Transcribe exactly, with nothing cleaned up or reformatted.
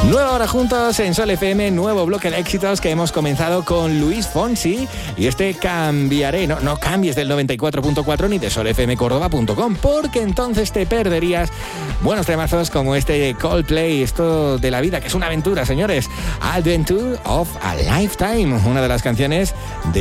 Nueva hora juntos en Sol F M, nuevo bloque de éxitos que hemos comenzado con Luis Fonsi y este Cambiaré. No, no cambies del noventa y cuatro punto cuatro ni de sol f m córdoba punto com, porque entonces te perderías buenos temazos como este Coldplay, esto de la vida, que es una aventura, señores. Adventure of a Lifetime, una de las canciones de